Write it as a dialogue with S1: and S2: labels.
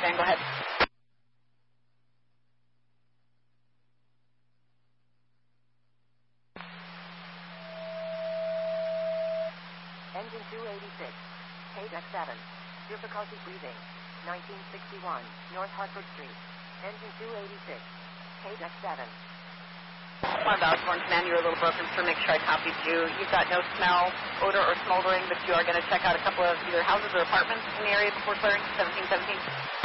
S1: Roxanne, go ahead.
S2: Engine 286, KDEC 7, difficulty breathing, 1961, North Hartford Street. Engine 286, KDEC 7.
S1: One of Osborne, Command, you're a little broken, so make sure I copied you. You've got no smell, odor, or smoldering, but you are going to check out a couple of either houses or apartments in the area before clearing 1717.